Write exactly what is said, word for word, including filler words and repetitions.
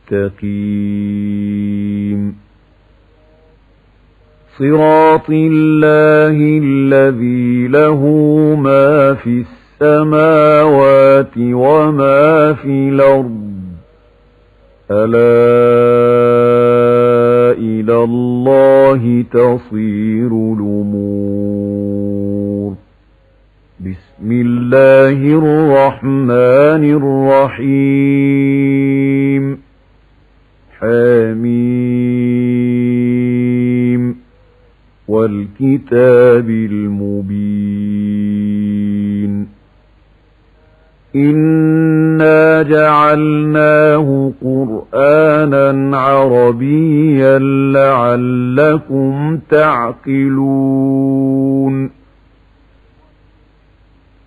مستقيم صراط الله الذي له ما في السماوات وما في الأرض ألا إلى الله تصير الأمور بسم الله الرحمن الرحيم حميم والكتاب المبين إنا جعلناه قرآنا عربيا لعلكم تعقلون